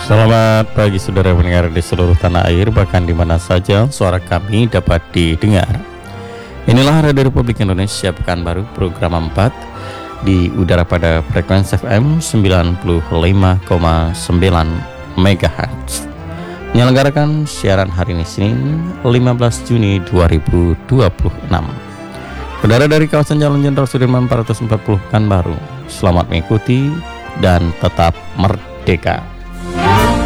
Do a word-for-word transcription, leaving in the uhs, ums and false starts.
Selamat pagi saudara pendengar di seluruh tanah air, bahkan di mana saja suara kami dapat didengar. Inilah Radio Republik Indonesia Pekanbaru, program empat di udara pada frekuensi F M sembilan puluh lima koma sembilan megahertz. Menyelenggarakan siaran hari ini Senin lima belas Juni dua ribu dua puluh enam. Saudara dari kawasan Jalan Jenderal Sudirman empat ratus empat puluh Pekanbaru, selamat mengikuti dan tetap merdeka.